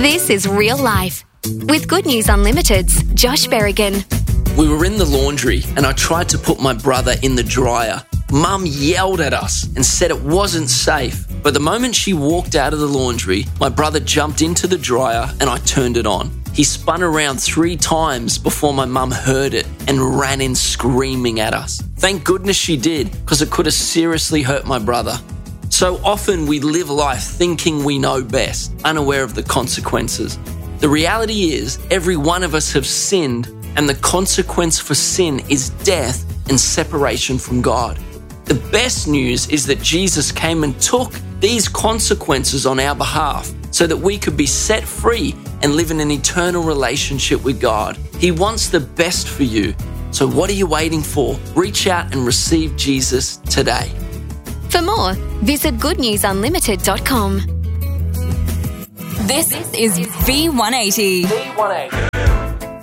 This is Real Life with Good News Unlimited's Josh Berrigan. We were in the laundry and I tried to put my brother in the dryer. Mum yelled at us and said it wasn't safe. But the moment she walked out of the laundry, my brother jumped into the dryer and I turned it on. He spun around 3 times before my mum heard it and ran in screaming at us. Thank goodness she did, because it could have seriously hurt my brother. So often we live life thinking we know best, unaware of the consequences. The reality is, every one of us have sinned, and the consequence for sin is death and separation from God. The best news is that Jesus came and took these consequences on our behalf so that we could be set free and live in an eternal relationship with God. He wants the best for you. So what are you waiting for? Reach out and receive Jesus today. For more, visit goodnewsunlimited.com. This is V180. V180.